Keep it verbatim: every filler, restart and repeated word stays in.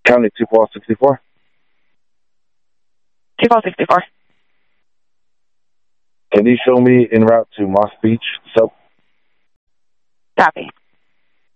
County two four sixty-four. two four sixty-four. Can you show me en route to Moss Beach? So. Copy.